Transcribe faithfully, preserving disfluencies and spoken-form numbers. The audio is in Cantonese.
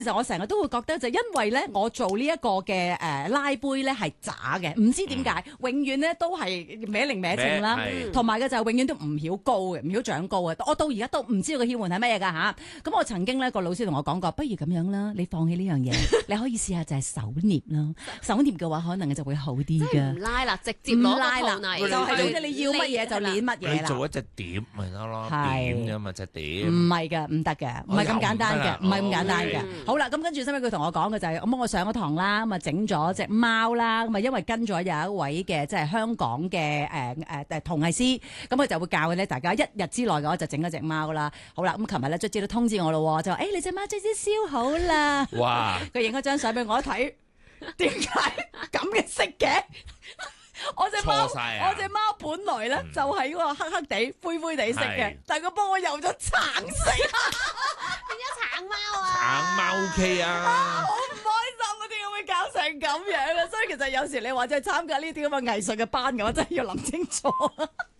其實我成日都會覺得就因為咧，我做呢一個嘅誒拉杯咧係渣嘅，唔知點解，永遠咧都係歪零歪正啦，同埋嘅就係永遠都唔曉高嘅，唔曉長高嘅。我到而家都唔知道個竅門係乜嘢㗎嚇。咁我曾經咧個老師同我講過，不如咁樣啦，你放棄呢樣嘢，你可以試下就係手捏啦。手捏嘅話，可能就會好啲㗎。 唔拉啦，直接攞拉啦， 泥， 就係總之你要乜嘢就捏乜嘢啦。 你做一隻碟咪得咯，點啫嘛隻碟。 唔係㗎，唔得嘅，唔係咁簡單嘅，唔係咁簡單嘅。好啦，咁跟住收尾佢同我講嘅就係，咁我上咗堂啦，咁啊整咗隻貓啦，咁啊因為跟咗有一位嘅即係香港嘅誒誒誒陶藝師，咁佢就會教咧大家一日之內嘅話就整咗隻貓啦。好啦，咁琴日咧卒之都通知我咯，就話誒你隻貓卒之燒好啦。 哇！ 佢影咗張相俾我一睇，點解咁嘅色嘅？我隻貓，我隻貓本來咧就係嗰個黑黑地、灰灰地色嘅，但係佢幫我油咗橙色， 變咗橙貓啊！ 橙貓 OK 啊！ 好唔開心啊！點解會搞成咁樣啊？所以其實有時你話即係參加呢啲咁嘅藝術嘅班嘅話，真係要諗清楚。